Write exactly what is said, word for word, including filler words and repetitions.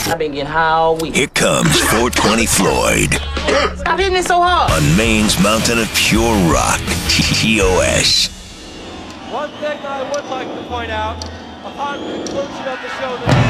I've been getting high all week. Here comes four twenty Floyd Stop hitting it so hard. on Maine's mountain of pure rock, T O S. One thing I would like to point out, upon conclusion of the show, that